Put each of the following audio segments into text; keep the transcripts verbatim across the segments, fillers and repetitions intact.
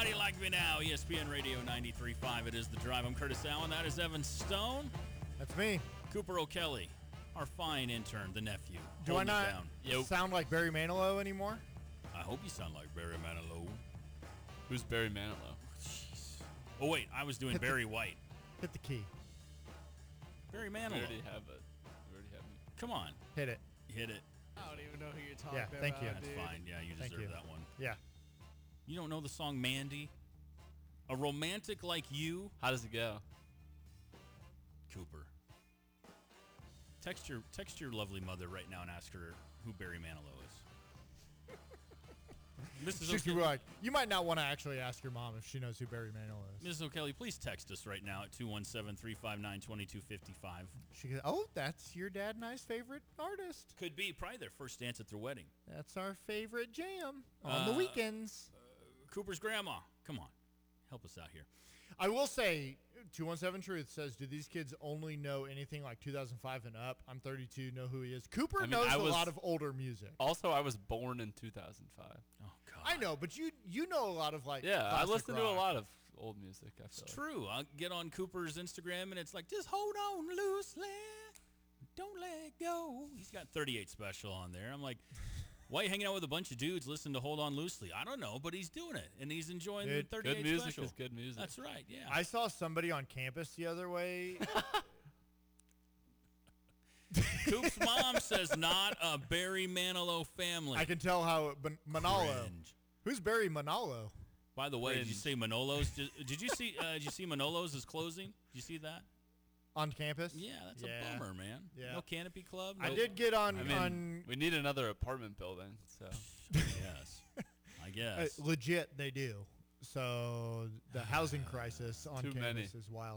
Somebody Like Me Now, E S P N Radio ninety-three point five. It is The Drive. I'm Curtis Allen. That is Evan Stone. That's me. Cooper O'Kelly, our fine intern, the nephew. Do I not down. Yep. sound like Barry Manilow anymore? I hope you sound like Barry Manilow. Who's Barry Manilow? Jeez. Oh, wait. I was doing Hit Barry the, White. Hit the key. Barry Manilow. We already have it. We already have me. Come on. Hit it. Hit it. I don't even know who you're talking yeah, about. thank you. That's dude. fine. Yeah, you Thank deserve you. that one. Yeah. You don't know the song Mandy? A Romantic Like You? How does it go? Cooper. Text your text your lovely mother right now and ask her who Barry Manilow is. Missus She's O'Kelly, like, you might not want to actually ask your mom if she knows who Barry Manilow is. Missus O'Kelly, please text us right now at two one seven, three five nine, two two five five. She goes, oh, that's your dad and I's favorite artist. Could be probably their first dance at their wedding. That's our favorite jam on Uh, the weekends. Cooper's grandma. Come on. Help us out here. I will say, two one seven Truth says, do these kids only know anything like two thousand five and up? I'm thirty-two, know who he is. Cooper I mean, knows I a was- lot of older music. Also, I was born in two thousand five. Oh, God. I know, but you you know a lot of like Yeah, I classic listen to a rock. lot of old music. I It's feel like. true. I'll get on Cooper's Instagram and it's like, just hold on loosely. Don't let go. He's got thirty-eight Special on there. I'm like, why are you hanging out with a bunch of dudes listening to Hold On Loosely? I don't know, but he's doing it, and he's enjoying Dude, the thirty-eight Good music Special. is good music. That's right, yeah. I saw somebody on campus the other way. Coop's mom says not a Barry Manilow family. I can tell how it, but Manalo. Cringe. Who's Barry Manalo? By the way, did you Cringe. say Manolo's? Did, did you see? Uh, did you see Manolo's is closing? Did you see that? On campus? Yeah, that's Yeah. a bummer, man. Yeah. No Canopy Club. I no- did get on I mean, on we need another apartment building. So Yes, I uh, guess. legit. They do. So the housing crisis on Too campus many. is wild.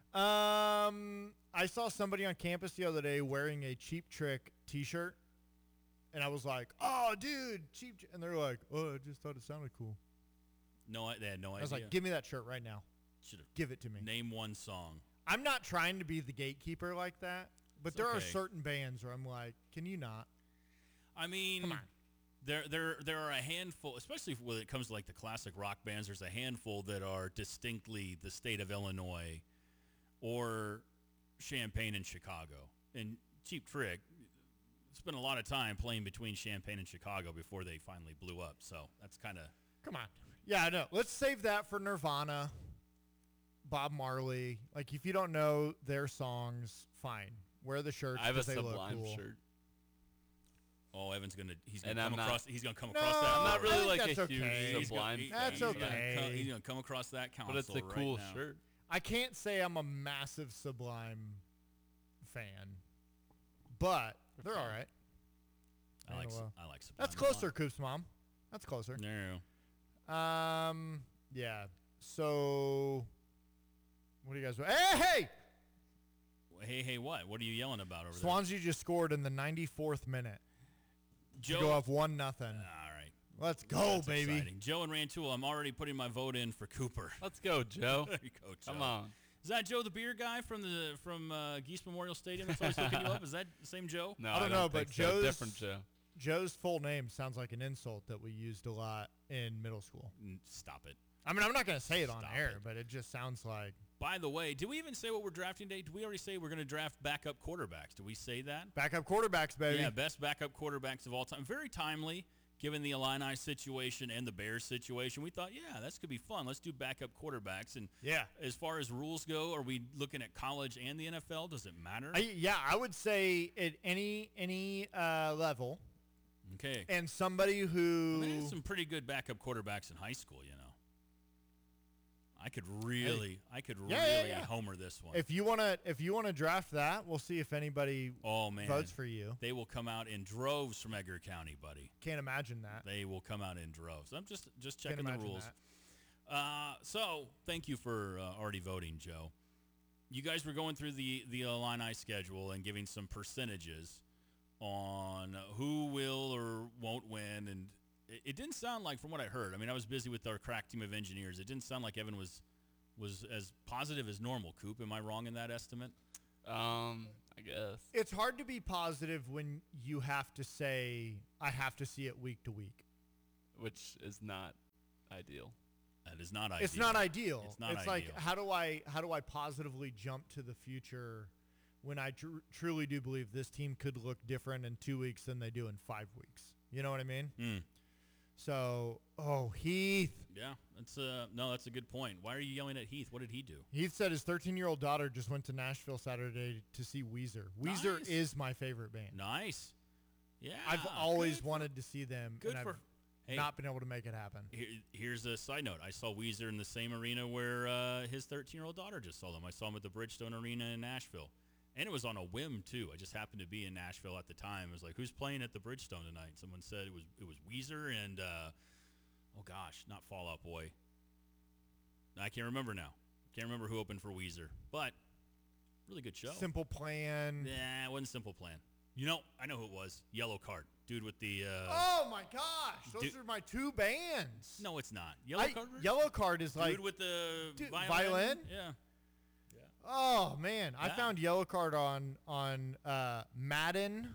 Um, I saw somebody on campus the other day wearing a Cheap Trick T-shirt, and I was like, "Oh, dude, Cheap!" Tr-" And they're like, "Oh, I just thought it sounded cool." No, I- they had no I idea. was like, "Give me that shirt right now. Should have Give it to me." name one song. I'm not trying to be the gatekeeper like that, but It's there are okay. certain bands where I'm like, "Can you not?" I mean, Come on. there there there are a handful, especially when it comes to like the classic rock bands. There's a handful that are distinctly the state of Illinois or Champaign and Chicago. And Cheap Trick spent a lot of time playing between Champaign and Chicago before they finally blew up. So that's kind of Come on. Yeah, I know. Let's save that for Nirvana, Bob Marley. Like, if you don't know their songs, fine. Wear the shirts I have a 'cause they look Sublime cool. shirt. oh, Evan's gonna he's gonna And come I'm not- across he's gonna come No, across that. I'm not I really think like that's a okay. huge He's Sublime He's fan. That's gonna- but I- okay. come- He's gonna come across that console. But it's a right cool now. shirt. I can't say I'm a massive Sublime fan, but they're all right. I like Oh, well. I like Sublime That's a lot. closer, Coop's mom. That's closer. No. Um, yeah. So, what do you guys? Hey, hey! Hey, hey, what? What are you yelling about over Swansea just scored in the ninety-fourth minute there? to Joe. go up one nothing. All right. Let's go, That's baby. exciting. Joe and Rantoul, I'm already putting my vote in for Cooper. Let's go, Joe. There you go, Joe. Come on. Is that Joe the beer guy from the from uh, Geese Memorial Stadium that's always hooking you up? Is that the same Joe? No, I don't know, but think so. Joe's- different Joe. Joe's full name sounds like an insult that we used a lot in middle school. Mm, Stop it. I mean, I'm not going to say it on Stop air, it. but it just sounds like By the way, did we even say what we're drafting today? Did we already say we're going to draft backup quarterbacks? Did we say that? backup quarterbacks, baby. Yeah, best backup quarterbacks of all time. Very timely, given the Illini situation and the Bears situation. We thought, yeah, this could be fun. Let's do backup quarterbacks. And Yeah. as far as rules go, are we looking at college and the N F L? Does it matter? I, yeah, I would say at any any uh, level, okay. and somebody I who mean, there's some pretty good backup quarterbacks in high school, you know. I could really, I could Yeah, yeah, really yeah. homer this one. if you want to if you want to draft that, we'll see if anybody oh man, votes for you. they will come out in droves from Edgar County, buddy. Can't imagine that. They will come out in droves. I'm just just Can't checking the imagine rules. that. Uh, so thank you for uh, already voting, Joe. You guys were going through the the Illini schedule and giving some percentages on who will or won't win, and it, it didn't sound like, from what I heard. I mean, I was busy with our crack team of engineers. It didn't sound like Evan was was as positive as normal. Coop, am I wrong in that estimate? Um, I guess. It's hard to be positive when you have to say I have to see it week to week. Which is not ideal. That is not ideal. It's not ideal. It's not like ideal. how do I how do I positively jump to the future when I tr- truly do believe this team could look different in two weeks than they do in five weeks. You know what I mean? Mm. So, oh, Heath. Yeah, that's uh no, that's a good point. Why are you yelling at Heath? What did he do? Heath said his thirteen-year-old daughter just went to Nashville Saturday to see Weezer. Weezer Nice. is my favorite band. Nice. Yeah. I've always good for- wanted to see them, Good and for. I've Hey, not been able to make it happen. here, here's a side note. I saw Weezer in the same arena where uh, his thirteen-year-old daughter just saw them. I saw him at the Bridgestone Arena in Nashville. And it was on a whim, too. I just happened to be in Nashville at the time. It was like, who's playing at the Bridgestone tonight? Someone said it was it was Weezer and, uh, oh, gosh, not Fall Out Boy. I can't remember now. Can't remember who opened for Weezer. But really good show. Simple Plan. Nah, it wasn't Simple Plan. You know, I know who it was. Yellow Card. Dude with the... Uh, Oh, my gosh. Those Dude- are my two bands. No, it's not. Yellow I- Card? Yellow Card is like, Dude with the Dude, violin? violin? Yeah. oh, man. I Yeah. found Yellow Card on, on uh, Madden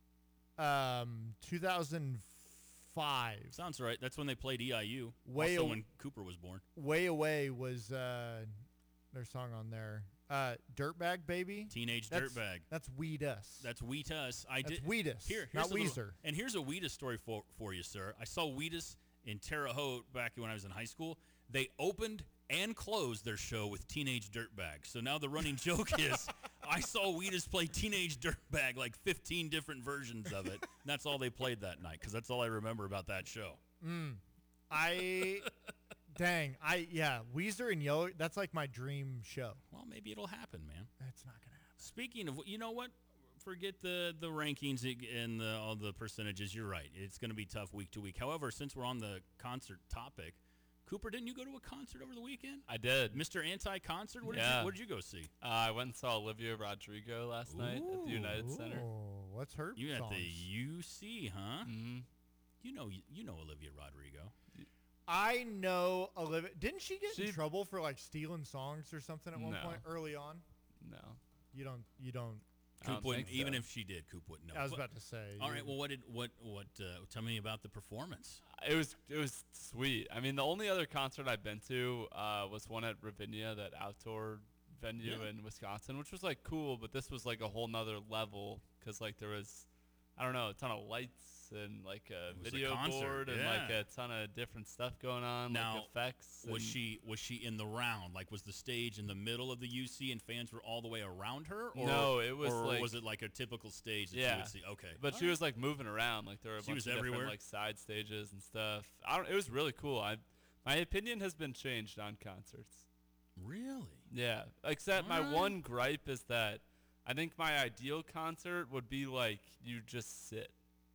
um, two thousand five. Sounds right. That's when they played E I U. Way also aw- when Cooper was born. Way Away was uh, their song on there. Uh, Dirtbag Baby. Teenage That's- Dirtbag. That's Weed Us. That's Wheatus. I That's did. Weedus, Here, here's not a little- Weezer. and here's a Wheatus story for, for you, sir. I saw Wheatus in Terre Haute back when I was in high school. They opened and closed their show with Teenage Dirtbag. So now the running joke is I saw Wheatus play Teenage Dirtbag, like fifteen different versions of it. And that's all they played that night because that's all I remember about that show. Mm. I, dang, I yeah, Weezer and Yellow. That's like my dream show. Well, maybe it'll happen, man. That's not gonna happen. Speaking of, you know what? Forget the the rankings and the, all the percentages. You're right. It's going to be tough week to week. However, since we're on the concert topic, Cooper, didn't you go to a concert over the weekend? I did. Mister Anti-Concert? What did Yeah. you What did you go see? Uh, I went and saw Olivia Rodrigo last night at the United Center. Oh, what's her You at songs? the U C, huh? hmm You know you know Olivia Rodrigo. I know Olivia. Didn't she get in She- trouble for like stealing songs or something at one No. point early on? No. You don't. You don't. I Coop don't wouldn't. think Even so. if she did, Coop wouldn't know. I was But- about to say. all you- right. Well, what did what what? Uh, tell me about the performance. It was it was sweet. I mean, the only other concert I've been to uh, was one at Ravinia, that outdoor venue Yeah. in Wisconsin, which was like cool. But this was like a whole nother level because like there was, I don't know, a ton of lights and like a It was a video concert, board and like yeah. a ton of different stuff going on, Now, like effects. Was and- she was she in the round? Like, was the stage in the middle of the U C and fans were all the way around her? Or, No, it was or like- was it like a typical stage that you Yeah. would see? Okay, But All she right. was like moving around, like there were a She bunch was of everywhere? different like side stages and stuff. I don't. It was really cool. I, my opinion has been changed on concerts. really. Yeah, except my Alright. one gripe is that I think my ideal concert would be like you just sit.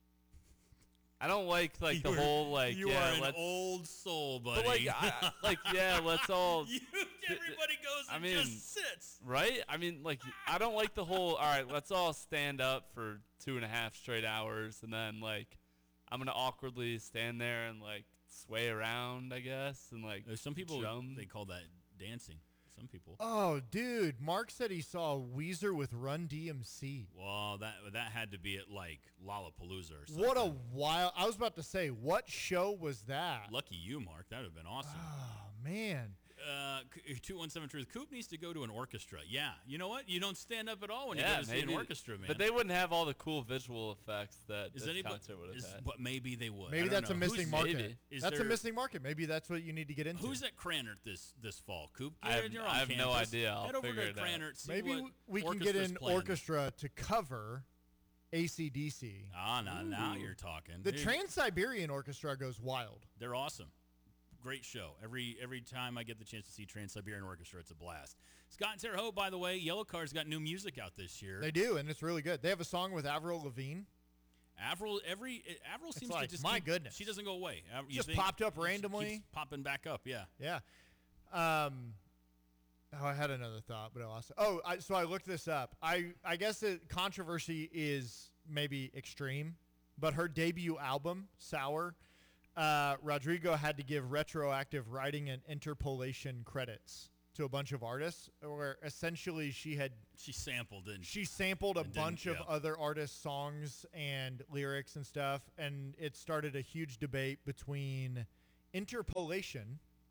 I don't like like the You're- whole like you yeah are an let's old soul, buddy. but like I, I- like yeah let's all you, everybody goes I and mean, just sits. right. I mean like I don't like the whole all right let's all stand up for two and a half straight hours and then like I'm gonna awkwardly stand there and like sway around I guess and like There's some people drum. they call that dancing. Some people. Oh, dude, Mark said he saw Weezer with Run D M C. Well, that that had to be at like Lollapalooza or something. What a wild! I was about to say, what show was that? Lucky you, Mark. That would have been awesome. Oh man, Uh, two one seven Truth. Coop needs to go to an orchestra. Yeah. You know what? You don't stand up at all when you yeah go to see maybe an orchestra, man. but they wouldn't have all the cool visual effects that is this anybody? concert would have Is, had. but maybe they would. I maybe don't that's a know. missing Who's, market. maybe. Is That's there- a missing market. Maybe that's what you need to get into. Who's at Cranert this this fall? Coop. I have- You're on I have no campus. idea. I'll Head over figure to it out. Cranert. See Maybe what we can get orchestra's an playing. orchestra to cover A C D C. Ah, now, now Ooh. you're talking. The They- Trans-Siberian Orchestra goes wild. They're awesome. Great show. Every every time I get the chance to see Trans-Siberian Orchestra, it's a blast. Scott and Terre Haute, by the way, Yellow Card's got new music out this year. They do, and it's really good. They have a song with Avril Lavigne. Avril, every Avril It's seems like, to just my keep- goodness. She doesn't go away. Av- you Just think- popped up she randomly. keeps popping back up. Yeah. Yeah. Um, oh, I had another thought, but I lost it. Oh, I, so I looked this up. I, I guess the controversy is maybe extreme, but her debut album, Sour, uh, Rodrigo had to give retroactive writing and interpolation credits to a bunch of artists, where essentially she had She sampled, didn't she? she sampled a And didn't- bunch of yeah. other artists' songs and lyrics and stuff, and it started a huge debate between interpolation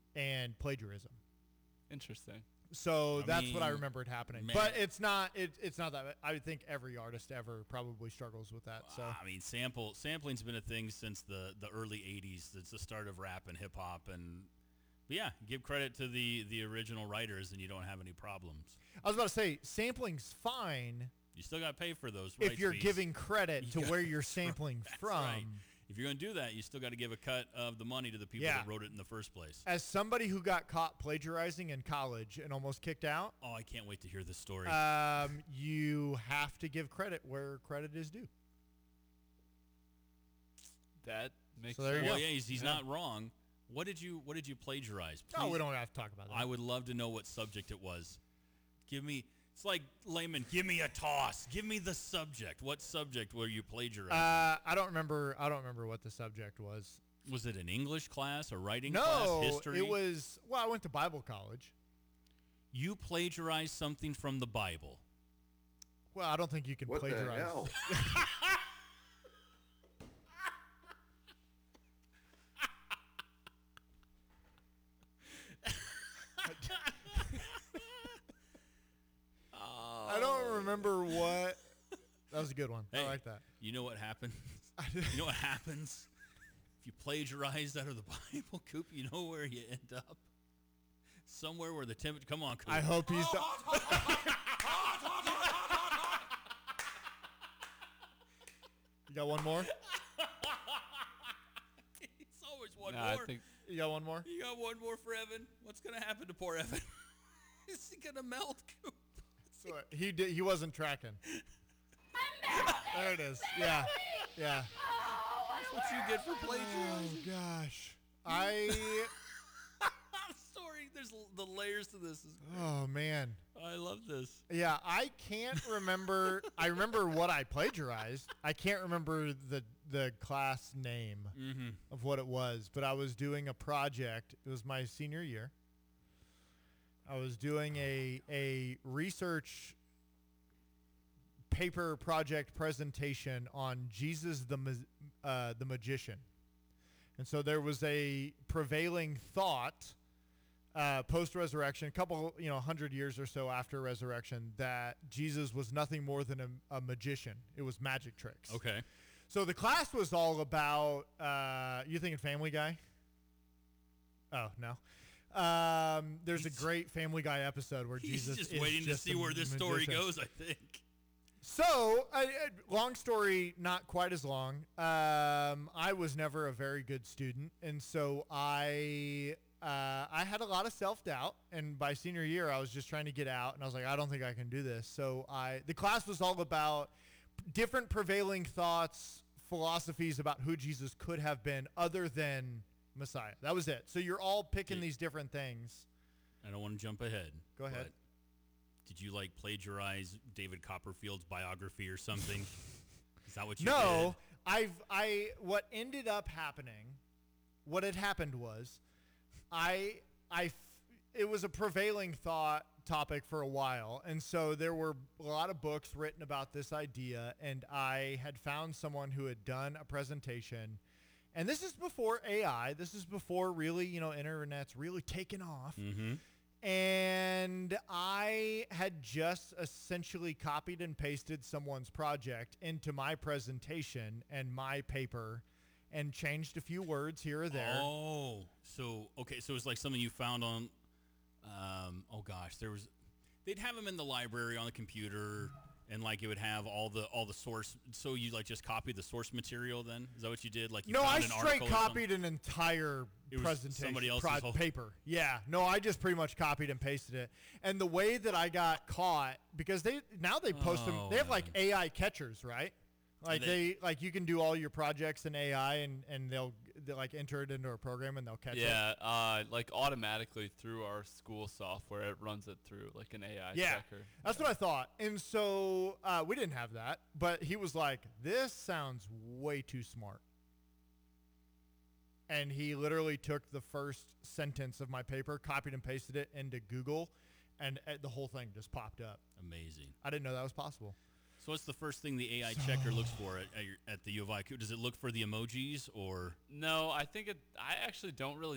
and plagiarism. Interesting. So I that's what I mean, remembered happening. man. But it's not it, it's not that I think every artist ever probably struggles with that. So I mean, sample sampling's been a thing since the, the early eighties. It's the start of rap and hip hop, and but yeah, give credit to the the original writers, and you don't have any problems. I was about to say sampling's fine You still got to pay for those if rights you're fees. giving credit You to got- where you're sampling That's from. right. If you're going to do that, you still got to give a cut of the money to the people Yeah. that wrote it in the first place. As somebody who got caught plagiarizing in college and almost kicked out, Oh, I can't wait to hear this story. um, you have to give credit where credit is due. That makes So there you sense. well, go. yeah, he's, he's Yeah. not wrong. What did you What did you plagiarize? No, we Please- don't have to talk about that. I would love to know what subject it was. Give me. It's like layman. Give me a toss. Give me the subject. What subject were you plagiarizing? uh, I don't remember. I don't remember what the subject was. was it an English class, a writing No, class, history? it was. Well, I went to Bible college. You plagiarized something from the Bible. Well, I don't think you can What the plagiarize. hell? I don't remember what. That was a good one. Hey. I like that. You know what happens? You know what happens if you plagiarize out of the Bible, Coop? You know where you end up? Somewhere where the temperature. Come on, Coop. I hope he's. You got one more? It's always one Nah, more. I think You got one more? You got one more for Evan. What's gonna happen to poor Evan? Is he gonna melt, Coop? So, uh, he did. He wasn't tracking. There it is. Yeah, yeah. That's what you get for Oh plagiarizing. gosh. I. I'm sorry. There's l- the layers to this. Is Oh man. I love this. Yeah, I can't remember. I remember what I plagiarized. I can't remember the the class name Mm-hmm. of what it was, but I was doing a project. It was my senior year. I was doing a a research paper project presentation on Jesus the ma- uh, the magician, and so there was a prevailing thought uh, post resurrection, a couple you know hundred years or so after resurrection, that Jesus was nothing more than a, a magician. It was magic tricks. Okay. So the class was all about. Uh, you thinking Family Guy? Oh no. Um, there's a great Family Guy episode where He's Jesus just is waiting just to see a where this story magician. goes, I think. So, uh, uh, long story, not quite as long. Um, I was never a very good student, and so I uh, I had a lot of self doubt. And by senior year, I was just trying to get out, and I was like, I don't think I can do this. So I the class was all about different prevailing thoughts, philosophies about who Jesus could have been, other than Messiah. That was it. So you're all picking Yeah. these different things. I don't want to jump ahead. Go ahead. but Did you like plagiarize David Copperfield's biography or something? Is that what you No, I've I what ended up happening, what had happened was, I I f- it was a prevailing thought topic for a while, and so there were a lot of books written about this idea, and I had found someone who had done a presentation, and this is before A I, this is before really you know internet's really taken off. did? Mm-hmm. And I had just essentially copied and pasted someone's project into my presentation and my paper and changed a few words here or there. Oh, so okay, so it's like something you found on. Um, oh gosh, there was. They'd have them in the library on the computer, and like it would have all the all the source. So you like just copied the source material. Then is that what you did? Like you No, found I an straight article or something? copied an entire It was presentation somebody else's pro- whole- paper. Yeah, no, I just pretty much copied and pasted it. And the way that I got caught, because they now they post them, Oh, they have like man. A I catchers, right? Like They- they, like you can do all your projects in A I and and they'll they like enter it into a program and they'll catch it. yeah, uh, like automatically through our school software, it runs it through like an A I Yeah, checker. that's what I thought. And so uh, we didn't have that, but he was like, "This sounds way too smart." And he literally took the first sentence of my paper, copied and pasted it into Google, and uh, the whole thing just popped up. Amazing. I didn't know that was possible. So what's the first thing the A I checker looks for at, at, your, at the U of I? Does it look for the emojis or? No, I think it. I actually don't really